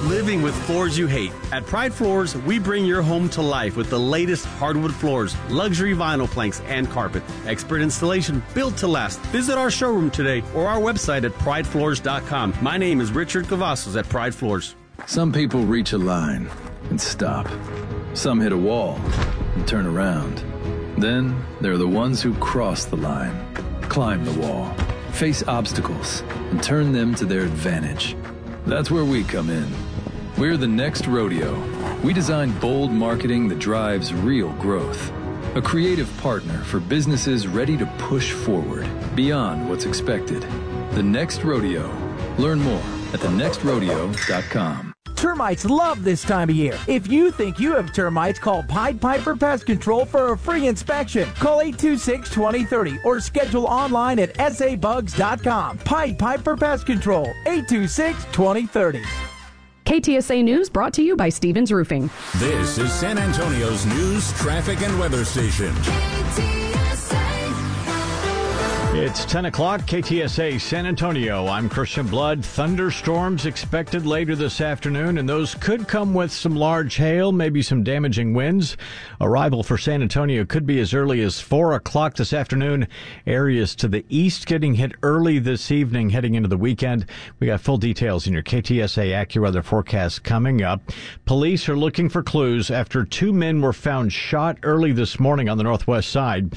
living with floors you hate. At Pride Floors, we bring your home to life with the latest hardwood floors, luxury vinyl planks, and carpet. Expert installation built to last. Visit our showroom today or our website at pridefloors.com. My name is Richard Cavazos at Pride Floors. Some people reach a line and stop. Some hit a wall and turn around. Then there are the ones who cross the line, climb the wall, face obstacles, and turn them to their advantage. That's where we come in. We're the Next Rodeo. We design bold marketing that drives real growth. A creative partner for businesses ready to push forward beyond what's expected. The Next Rodeo. Learn more at thenextrodeo.com. Termites love this time of year. If you think you have termites, call Pied Piper Pest Control for a free inspection. Call 826-2030 or schedule online at sabugs.com. Pied Piper Pest Control, 826-2030. KTSA News brought to you by Stevens Roofing. This is San Antonio's news, traffic, and weather station. It's 10 o'clock, KTSA San Antonio. I'm Christian Blood. Thunderstorms expected later this afternoon, and those could come with some large hail, maybe some damaging winds. Arrival for San Antonio could be as early as 4 o'clock this afternoon. Areas to the east getting hit early this evening, heading into the weekend. We got full details in your KTSA AccuWeather forecast coming up. Police are looking for clues after 2 men were found shot early this morning on the northwest side.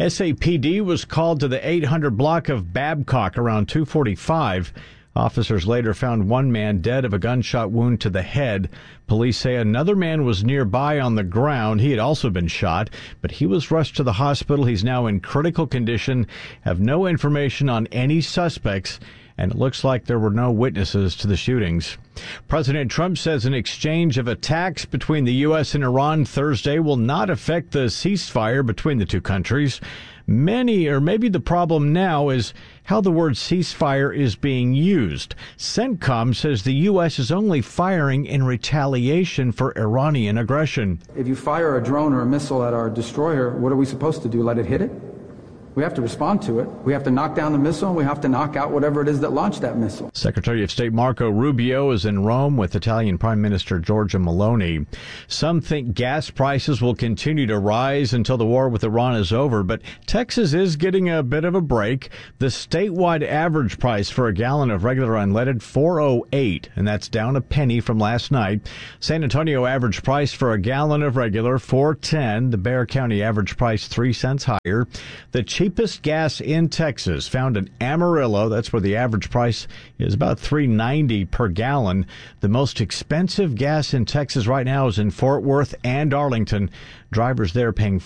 SAPD was called to the 800 block of Babcock around 2:45. Officers later found 1 man dead of a gunshot wound to the head. Police say another man was nearby on the ground. He had also been shot, but he was rushed to the hospital. He's now in critical condition. Have no information on any suspects, and it looks like there were no witnesses to the shootings. President Trump says an exchange of attacks between the U.S. and Iran Thursday will not affect the ceasefire between the two countries. Many, or maybe the problem now, is how the word ceasefire is being used. CENTCOM says the U.S. is only firing in retaliation for Iranian aggression. If you fire a drone or a missile at our destroyer, what are we supposed to do? Let it hit it? We have to respond to it. We have to knock down the missile, and we have to knock out whatever it is that launched that missile. Secretary of State Marco Rubio is in Rome with Italian Prime Minister Giorgia Meloni. Some think gas prices will continue to rise until the war with Iran is over, but Texas is getting a bit of a break. The statewide average price for a gallon of regular unleaded, $4.08, and that's down a penny from last night. San Antonio average price for a gallon of regular, $4.10. The Bexar County average price, 3 cents higher. The cheapest gas in Texas found in Amarillo. That's where the average price is about $3.90 per gallon. The most expensive gas in Texas right now is in Fort Worth and Arlington. Drivers there paying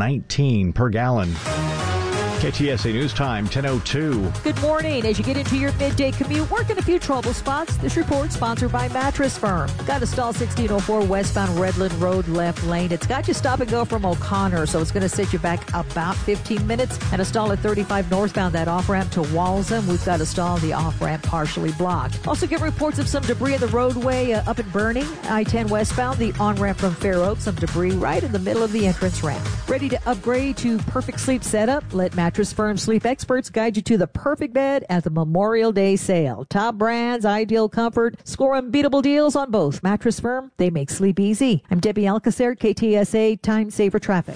$4.19 per gallon. KTSA News Time, 10:02. Good morning. As you get into your midday commute, working a few trouble spots. This report sponsored by Mattress Firm. Got to stall 1604 westbound Redland Road, left lane. It's got you stop and go from O'Connor, so it's going to set you back about 15 minutes. And a stall at 35 northbound, that off-ramp to Walsham. We've got a stall, the off-ramp partially blocked. Also get reports of some debris in the roadway up in Burning. I-10 westbound, the on-ramp from Fair Oak. Some debris right in the middle of the entrance ramp. Ready to upgrade to perfect sleep setup? Let Mattress Firm sleep experts guide you to the perfect bed at the Memorial Day sale. Top brands, ideal comfort, score unbeatable deals on both. Mattress Firm, they make sleep easy. I'm Debbie Alcacer, KTSA Time Saver Traffic.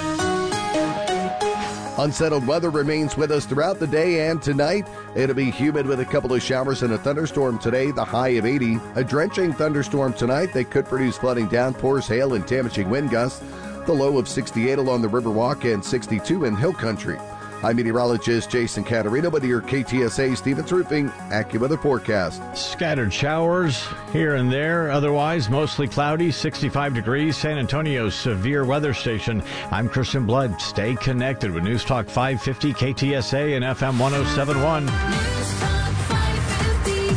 Unsettled weather remains with us throughout the day and tonight. It'll be humid with a couple of showers and a thunderstorm today, the high of 80. A drenching thunderstorm tonight that could produce flooding downpours, hail, and damaging wind gusts. The low of 68 along the Riverwalk and 62 in Hill Country. I'm meteorologist Jason Caterino with your KTSA Stevens Roofing AccuWeather forecast. Scattered showers here and there. Otherwise, mostly cloudy, 65 degrees. San Antonio's severe weather station. I'm Christian Blood. Stay connected with News Talk 550 KTSA and FM 1071. News Talk 550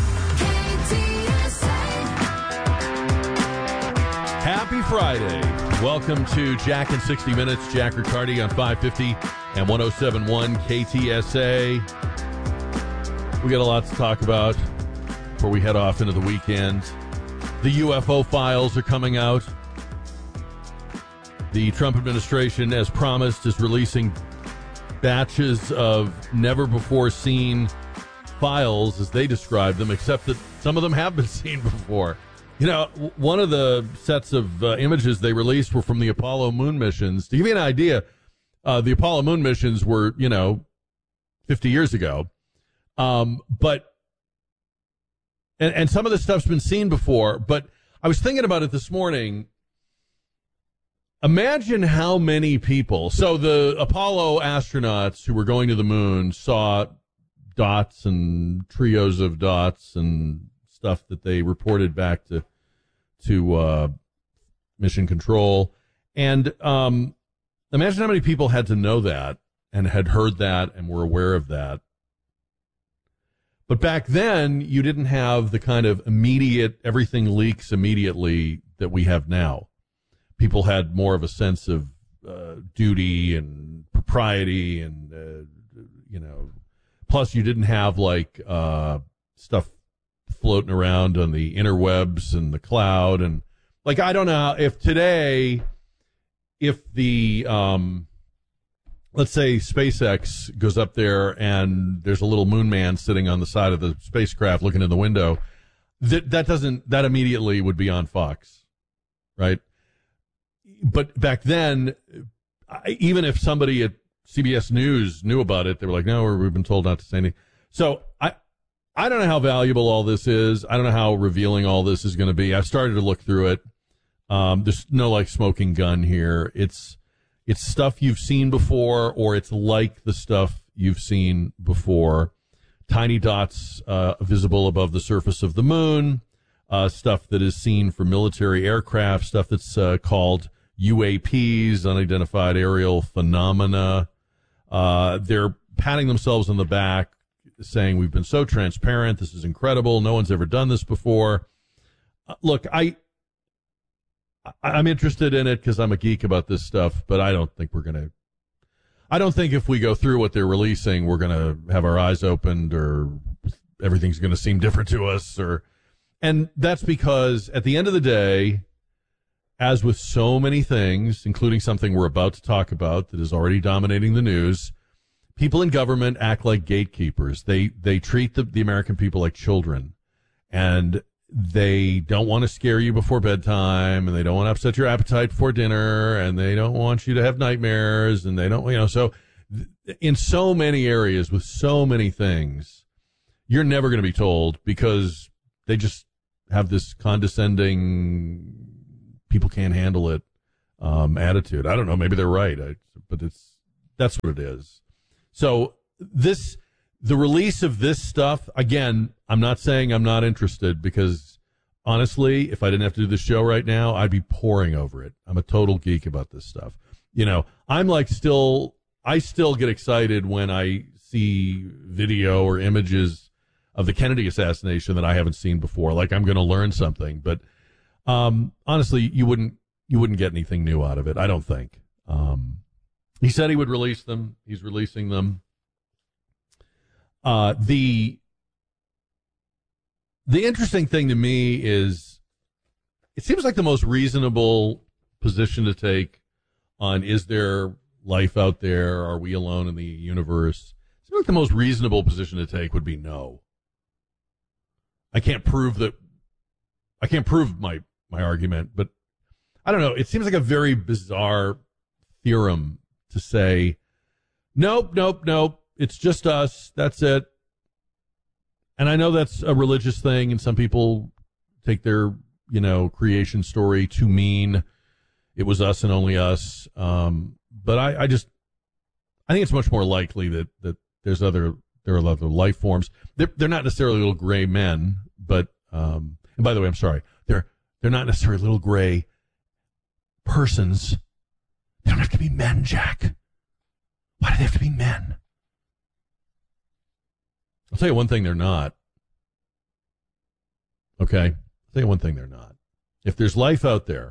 KTSA. Happy Friday. Welcome to Jack in 60 Minutes. Jack Riccardi on 550 and 1071 KTSA. We got a lot to talk about before we head off into the weekend. The UFO files are coming out. The Trump administration, as promised, is releasing batches of never-before-seen files, as they describe them, except that some of them have been seen before. You know, one of the sets of images they released were from the Apollo moon missions. To give you an idea, the Apollo moon missions were, 50 years ago. But some of this stuff's been seen before, but I was thinking about it this morning. Imagine how many people. So the Apollo astronauts who were going to the moon saw dots and trios of dots and stuff that they reported back to mission control. And imagine how many people had to know that and had heard that and were aware of that. But back then, you didn't have the kind of immediate, everything leaks immediately that we have now. People had more of a sense of duty and propriety and, plus you didn't have like stuff floating around on the interwebs and the cloud. And like, I don't know if today, if the, let's say SpaceX goes up there and there's a little moon man sitting on the side of the spacecraft looking in the window, that immediately would be on Fox, right? But back then, even if somebody at CBS News knew about it, they were like, no, we've been told not to say anything. So I don't know how valuable all this is. I don't know how revealing all this is going to be. I've started to look through it. There's no like smoking gun here. It's stuff you've seen before, or it's like the stuff you've seen before. Tiny dots visible above the surface of the moon, stuff that is seen for military aircraft, stuff that's called UAPs, unidentified aerial phenomena. They're patting themselves on the back, saying, we've been so transparent. This is incredible. No one's ever done this before. Look, I'm interested in it because I'm a geek about this stuff, but I don't think if we go through what they're releasing, we're going to have our eyes opened or everything's going to seem different to us. And that's because at the end of the day, as with so many things, including something we're about to talk about that is already dominating the news, people in government act like gatekeepers. They treat the American people like children, and they don't want to scare you before bedtime, and they don't want to upset your appetite before dinner, and they don't want you to have nightmares, and they don't, so in so many areas with so many things, you're never going to be told because they just have this condescending, people can't handle it attitude. I don't know, maybe they're right, but that's what it is. So the release of this stuff, again, I'm not saying I'm not interested because, honestly, if I didn't have to do this show right now, I'd be poring over it. I'm a total geek about this stuff. I'm like I still get excited when I see video or images of the Kennedy assassination that I haven't seen before. Like I'm going to learn something. But honestly, you wouldn't get anything new out of it, I don't think. He said he would release them. He's releasing them. The interesting thing to me is it seems like the most reasonable position to take on is there life out there? Are we alone in the universe? It seems like the most reasonable position to take would be no. I can't prove my argument, but I don't know. It seems like a very bizarre theorem to say, nope. It's just us. That's it. And I know that's a religious thing, and some people take their, creation story to mean it was us and only us. But I think it's much more likely that there are other life forms. They're not necessarily little gray men, but and by the way, I'm sorry, they're not necessarily little gray persons. They don't have to be men, Jack. Why do they have to be men? I'll tell you one thing they're not. Okay? I'll tell you one thing they're not. If there's life out there,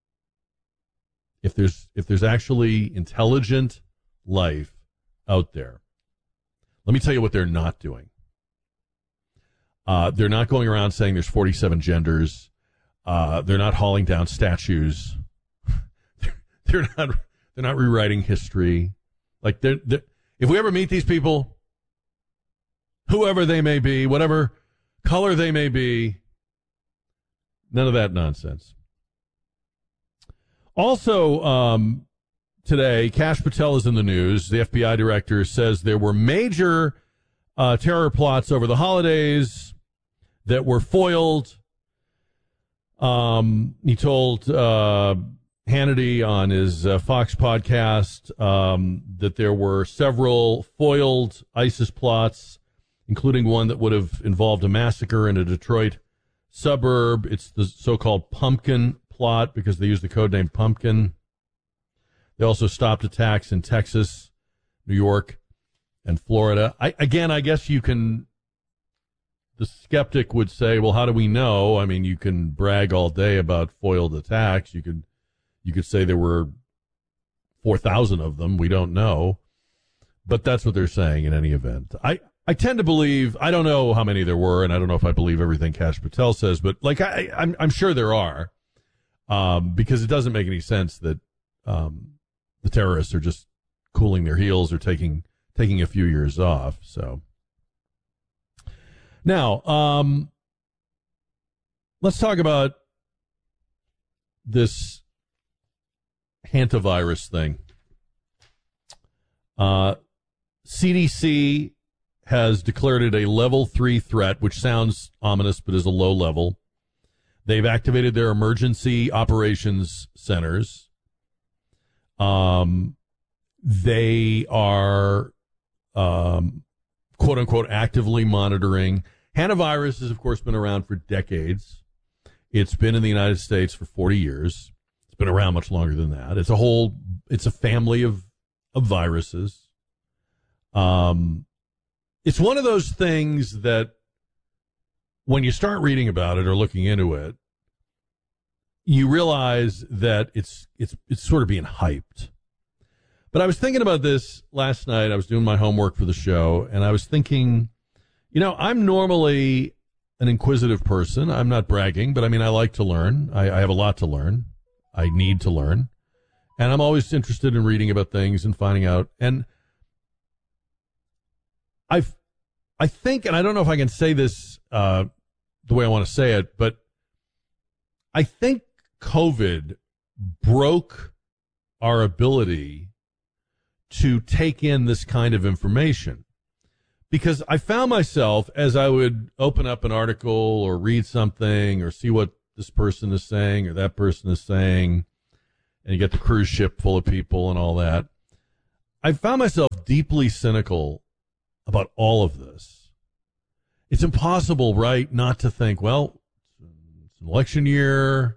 if there's actually intelligent life out there, let me tell you what they're not doing. They're not going around saying there's 47 genders. They're not hauling down statues. They're not rewriting history. Like if we ever meet these people, whoever they may be, whatever color they may be, None of that nonsense. Also, today, Kash Patel is in the news. The FBI director says there were major terror plots over the holidays that were foiled. He told Hannity on his Fox podcast that there were several foiled ISIS plots, including one that would have involved a massacre in a Detroit suburb. It's the so-called Pumpkin plot because they used the codename Pumpkin. They also stopped attacks in Texas, New York, and Florida. I guess you can, the skeptic would say, well, how do we know? I mean, you can brag all day about foiled attacks. You could say there were 4,000 of them. We don't know. But that's what they're saying in any event. I tend to believe, I don't know how many there were, and I don't know if I believe everything Kash Patel says, but like I'm sure there are, because it doesn't make any sense that the terrorists are just cooling their heels or taking a few years off. So now, let's talk about this hantavirus thing. CDC has declared it a level 3 threat, which sounds ominous, but is a low level. They've activated their emergency operations centers. They are, quote unquote, actively monitoring. Hantavirus has, of course, been around for decades. It's been in the United States for 40 years. It's been around much longer than that. It's a family of viruses. It's one of those things that when you start reading about it or looking into it, you realize that it's sort of being hyped. But I was thinking about this last night. I was doing my homework for the show, and I was thinking, I'm normally an inquisitive person. I'm not bragging, but I mean, I like to learn. I have a lot to learn. I need to learn. And I'm always interested in reading about things and finding out. And I think, and I don't know if I can say this the way I want to say it, but I think COVID broke our ability to take in this kind of information. Because I found myself, as I would open up an article or read something or see what this person is saying or that person is saying, and you get the cruise ship full of people and all that, I found myself deeply cynical about all of this. It's impossible, right, not to think, well, it's an election year.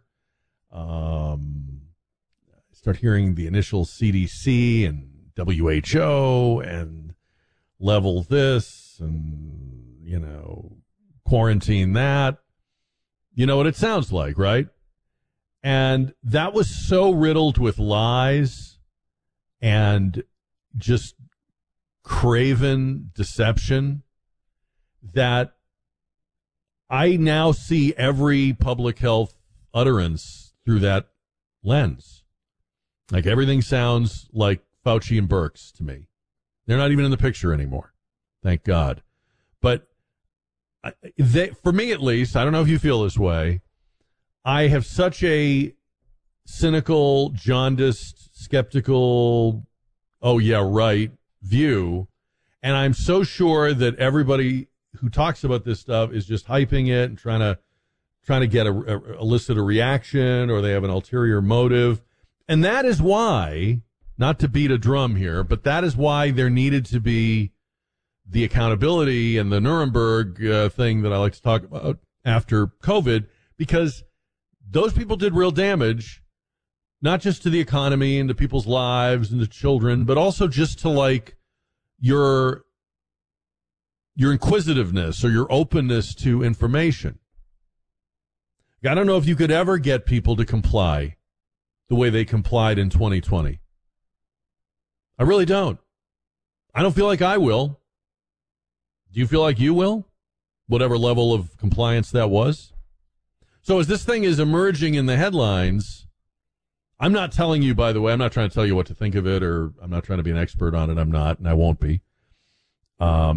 Start hearing the initial CDC and WHO and level this and, quarantine that. You know what it sounds like, right? And that was so riddled with lies and just craven deception that I now see every public health utterance through that lens. Like everything sounds like Fauci and Birx to me. They're not even in the picture anymore. Thank God. But for me at least, I don't know if you feel this way, I have such a cynical, jaundiced, skeptical, oh yeah, right view. And I'm so sure that everybody who talks about this stuff is just hyping it and trying to get elicit a reaction, or they have an ulterior motive. And that is why, not to beat a drum here, but that is why there needed to be the accountability and the Nuremberg thing that I like to talk about after COVID, because those people did real damage, not just to the economy and to people's lives and the children, but also just to like your inquisitiveness or your openness to information. I don't know if you could ever get people to comply the way they complied in 2020. I really don't. I don't feel like I will. Do you feel like you will? Whatever level of compliance that was. So as this thing is emerging in the headlines, I'm not telling you, by the way, I'm not trying to tell you what to think of it, or I'm not trying to be an expert on it. I'm not, and I won't be.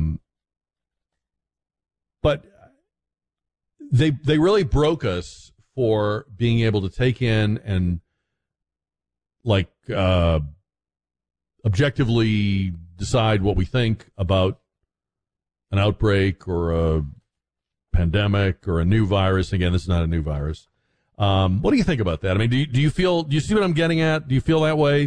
But they really broke us for being able to take in and objectively decide what we think about an outbreak or a pandemic or a new virus. Again, this is not a new virus. What do you think about that? I mean, do you see what I'm getting at? Do you feel that way?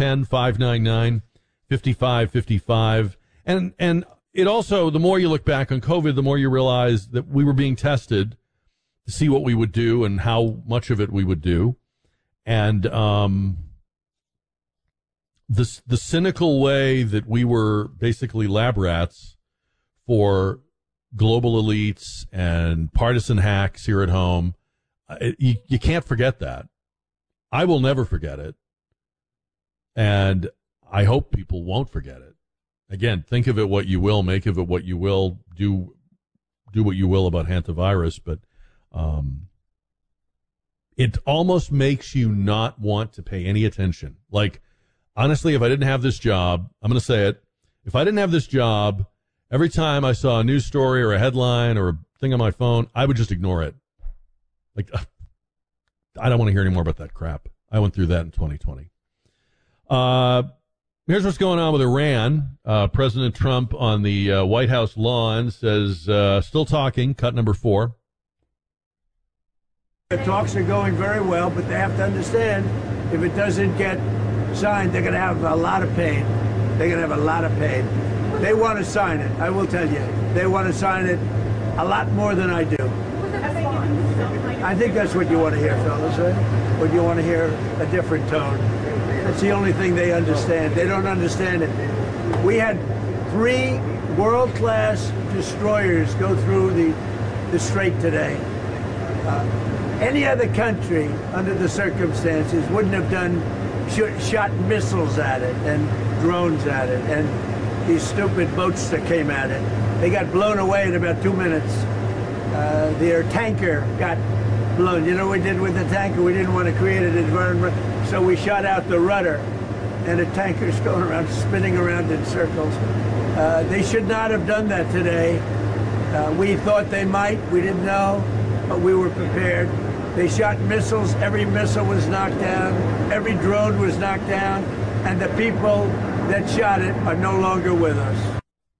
210-599-5555. And it also, the more you look back on COVID, the more you realize that we were being tested to see what we would do and how much of it we would do. And the cynical way that we were basically lab rats for global elites and partisan hacks here at home, you can't forget that. I will never forget it. And I hope people won't forget it. Again, think of it what you will, make of it what you will, do what you will about hantavirus, but it almost makes you not want to pay any attention. Like, honestly, if I didn't have this job, I'm going to say it, if I didn't have this job, every time I saw a news story or a headline or a thing on my phone, I would just ignore it. Like, I don't want to hear any more about that crap. I went through that in 2020. Here's what's going on with Iran. President Trump on the White House lawn says, still talking, cut number 4. The talks are going very well, but they have to understand if it doesn't get signed, they're going to have a lot of pain. They're going to have a lot of pain. They want to sign it, I will tell you. They want to sign it a lot more than I do. I think that's what you want to hear, fellas, right? But you want to hear a different tone. That's the only thing they understand. They don't understand it. We had 3 world-class destroyers go through the strait today. Any other country, under the circumstances, wouldn't have shot missiles at it and drones at it and these stupid boats that came at it. They got blown away in about 2 minutes. Their tanker got blown. You know what we did with the tanker? We didn't want to create an environment, so we shot out the rudder, and the tanker's going around, spinning around in circles. They should not have done that today. We thought they might. We didn't know, but we were prepared. They shot missiles. Every missile was knocked down. Every drone was knocked down. And the people that shot it are no longer with us.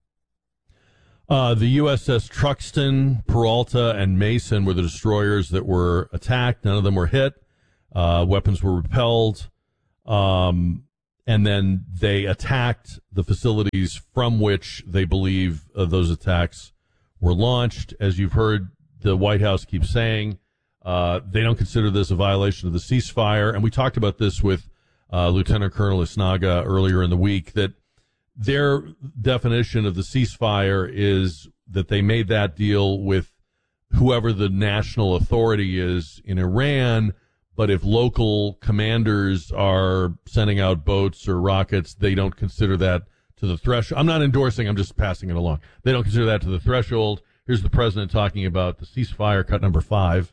The USS Truxtun, Peralta, and Mason were the destroyers that were attacked. None of them were hit. Weapons were repelled. And then they attacked the facilities from which they believe those attacks were launched. As you've heard, the White House keeps saying they don't consider this a violation of the ceasefire. And we talked about this with Lieutenant Colonel Isnaga earlier in the week, that their definition of the ceasefire is that they made that deal with whoever the national authority is in Iran, but if local commanders are sending out boats or rockets, they don't consider that to the threshold. I'm not endorsing, I'm just passing it along. They don't consider that to the threshold. Here's the president talking about the ceasefire, cut number 5.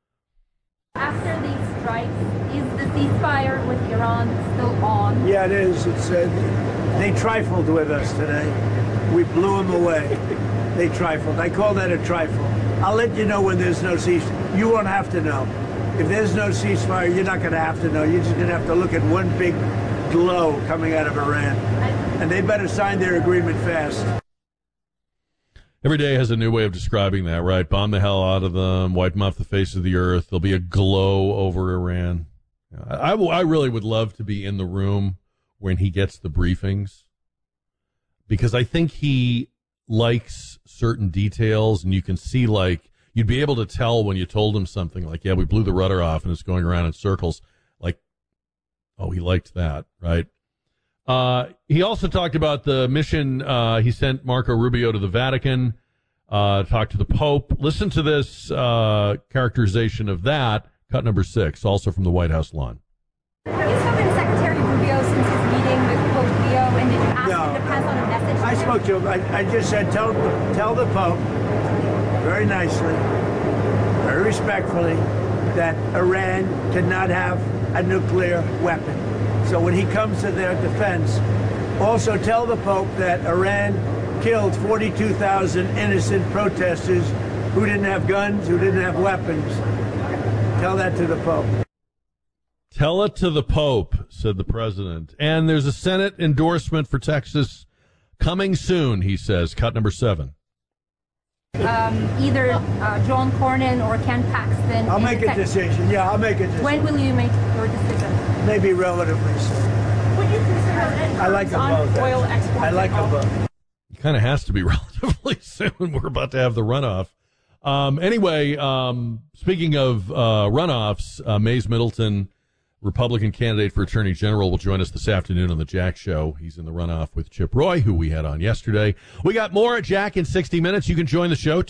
After these strikes, is the ceasefire with Iran still on? Yeah, it is. It's they trifled with us today. We blew them away. They trifled. I call that a trifle. I'll let you know when there's no ceasefire. You won't have to know. If there's no ceasefire, you're not going to have to know. You're just going to have to look at one big glow coming out of Iran. And they better sign their agreement fast. Every day has a new way of describing that, right? Bomb the hell out of them, wipe them off the face of the earth. There'll be a glow over Iran. I really would love to be in the room when he gets the briefings, because I think he likes certain details, and you can see, like, you'd be able to tell when you told him something like, yeah, we blew the rudder off and it's going around in circles. Like, oh, he liked that, right? He also talked about the mission. He sent Marco Rubio to the Vatican, talked to the Pope. Listen to this characterization of that, cut number 6, also from the White House lawn. Have you spoken to Secretary Rubio since his meeting with Pope Leo, and did you ask him to pass on a message to I spoke to him. I just said, tell the Pope, very nicely, very respectfully, that Iran cannot have a nuclear weapon. So when he comes to their defense, also tell the Pope that Iran killed 42,000 innocent protesters who didn't have guns, who didn't have weapons. Tell that to the Pope. Tell it to the Pope, said the president. And there's a Senate endorsement for Texas coming soon, he says. Cut number 7. Either John Cornyn or Ken Paxton. I'll make a decision. Yeah, I'll make a decision. When will you make your decision? Maybe relatively soon. Would you consider it? I like them both. Oil export. I like them both. It kind of has to be relatively soon. We're about to have the runoff. Anyway, speaking of runoffs, Mays Middleton, Republican candidate for Attorney General, will join us this afternoon on the Jack Show. He's in the runoff with Chip Roy, who we had on yesterday. We got more at Jack in 60 minutes. You can join the show,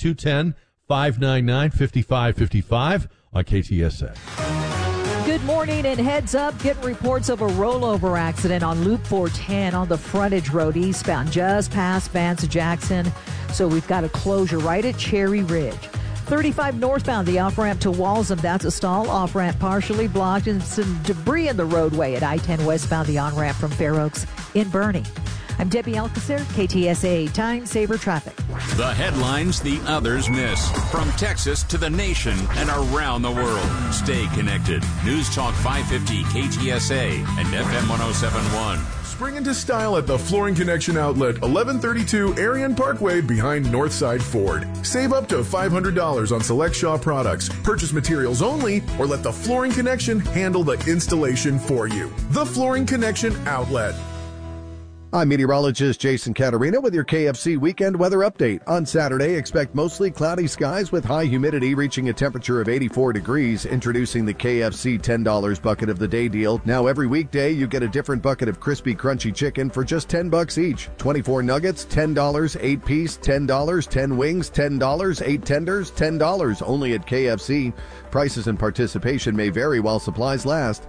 210-599-5555 on KTSA. Good morning and heads up. Getting reports of a rollover accident on Loop 410 on the frontage road eastbound just past Vance Jackson. So we've got a closure right at Cherry Ridge. 35 northbound, the off-ramp to Walsham, that's a stall. Off-ramp partially blocked and some debris in the roadway at I-10 westbound, the on-ramp from Fair Oaks in Bernie. I'm Debbie Alcacer, KTSA Time Saver Traffic. The headlines the others miss. From Texas to the nation and around the world. Stay connected. News Talk 550 KTSA and FM 1071. Spring into style at the Flooring Connection outlet, 1132 Arion Parkway behind Northside Ford. Save up to $500 on select Shaw products. Purchase materials only or let the Flooring Connection handle the installation for you. The Flooring Connection outlet. I'm meteorologist Jason Caterina with your KFC weekend weather update. On Saturday, expect mostly cloudy skies with high humidity reaching a temperature of 84 degrees. Introducing the KFC $10 bucket of the day deal. Now every weekday, you get a different bucket of crispy, crunchy chicken for just $10 each. 24 nuggets, $10, 8 piece, $10, 10 wings, $10, 8 tenders, $10. Only at KFC. Prices and participation may vary while supplies last.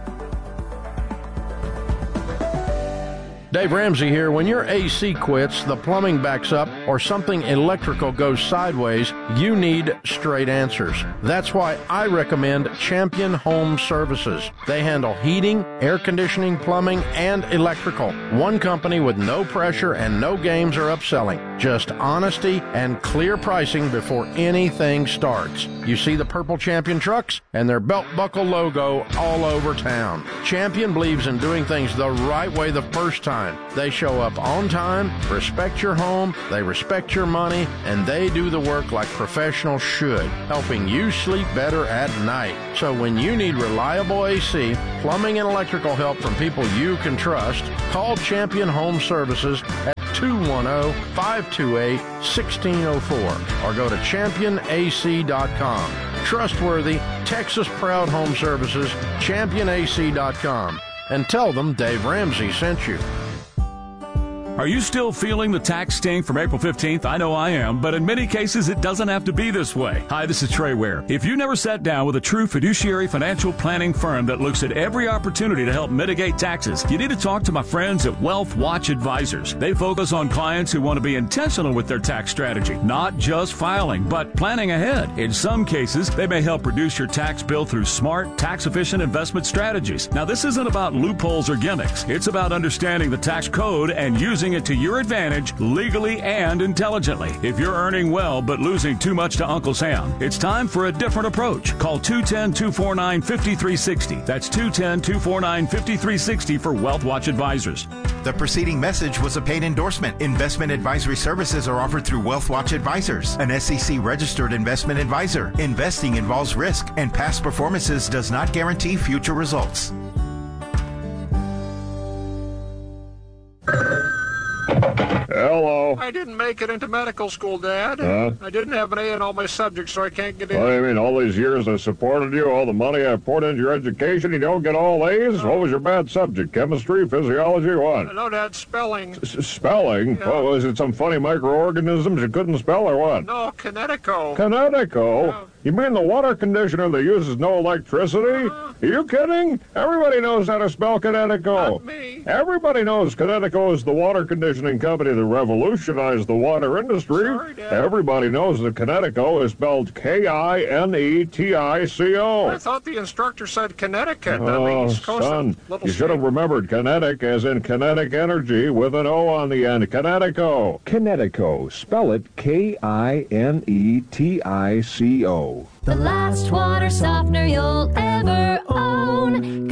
Dave Ramsey here. When your AC quits, the plumbing backs up, or something electrical goes sideways, you need straight answers. That's why I recommend Champion Home Services. They handle heating, air conditioning, plumbing, and electrical. One company with no pressure and no games or upselling. Just honesty and clear pricing before anything starts. You see the purple Champion trucks and their belt buckle logo all over town. Champion believes in doing things the right way the first time. They show up on time, respect your home, they respect your money, and they do the work like professionals should, helping you sleep better at night. So when you need reliable AC, plumbing, and electrical help from people you can trust, call Champion Home Services at 210-528-1604 or go to championac.com. Trustworthy, Texas proud home services, championac.com. And tell them Dave Ramsey sent you. Are you still feeling the tax sting from April 15th? I know I am, but in many cases, it doesn't have to be this way. Hi, this is Trey Ware. If you never sat down with a true fiduciary financial planning firm that looks at every opportunity to help mitigate taxes, you need to talk to my friends at Wealth Watch Advisors. They focus on clients who want to be intentional with their tax strategy, not just filing, but planning ahead. In some cases, they may help reduce your tax bill through smart, tax-efficient investment strategies. Now, this isn't about loopholes or gimmicks. It's about understanding the tax code and using it to your advantage legally and intelligently. If you're earning well but losing too much to Uncle Sam, it's time for a different approach. Call 210-249-5360. That's 210-249-5360 for Wealth Watch Advisors. The preceding message was a paid endorsement. Investment advisory services are offered through Wealth Watch Advisors, an SEC-registered investment advisor. Investing involves risk, and past performances does not guarantee future results. Hello. I didn't make it into medical school, Dad. I didn't have an A in all my subjects, so I can't get in. What do you mean, all these years I supported you, all the money I poured into your education, you don't get all A's? What was your bad subject? Chemistry, physiology, what? No, Dad, spelling. Spelling? Yeah. What, was it some funny microorganisms you couldn't spell or what? No, Kinetico. Kinetico? Yeah. You mean the water conditioner that uses no electricity? Are you kidding? Everybody knows how to spell Kinetico. Not me. Everybody knows Kinetico is the water conditioning company that revolutionized the water industry. Sorry, Dad. Everybody knows that Kinetico is spelled Kinetico. I thought the instructor said Connecticut. Oh, East Coast son, little you should have remembered kinetic as in kinetic energy with an O on the end. Kinetico. Kinetico. Spell it Kinetico. Kinetico. The last water softener you'll ever own.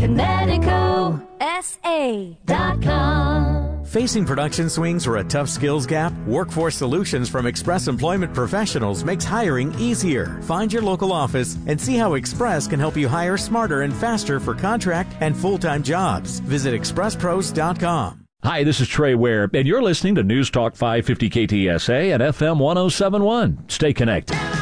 KineticoSA.com. Facing production swings or a tough skills gap? Workforce Solutions from Express Employment Professionals makes hiring easier. Find your local office and see how Express can help you hire smarter and faster for contract and full-time jobs. Visit expresspros.com. Hi, this is Trey Ware, and you're listening to News Talk 550 KTSA and FM 1071. Stay connected.